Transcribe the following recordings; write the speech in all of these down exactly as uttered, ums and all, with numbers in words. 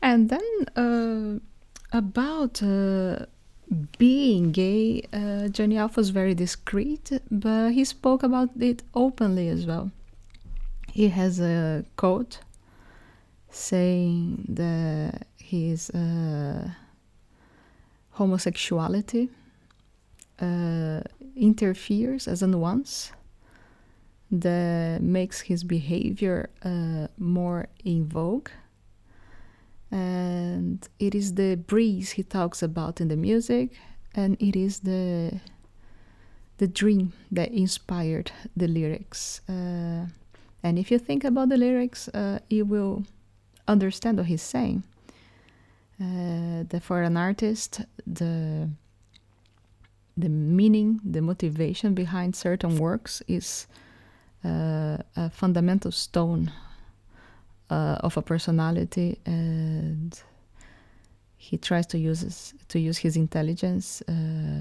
And then uh, about uh, being gay, uh, Johnny Alf was very discreet, but he spoke about it openly as well. He has a quote saying that his uh, homosexuality uh, interferes as a nuance that makes his behavior uh, more in vogue. And it is the breeze he talks about in the music, and it is the the dream that inspired the lyrics. Uh, and if you think about the lyrics, uh, you will understand what he's saying. Uh, that for an artist, the the meaning, the motivation behind certain works is uh, a fundamental stone uh, of a personality, and he tries to use his, to use his intelligence uh,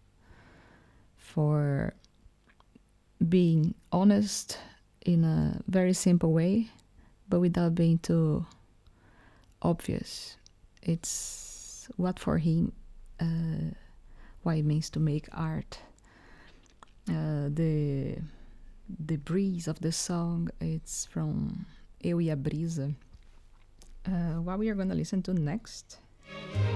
for being honest in a very simple way, but without being too obvious. It's what for him, uh, what it means to make art. Uh, the the breeze of the song, it's from Eu e a Brisa. Uh, what we are going to listen to next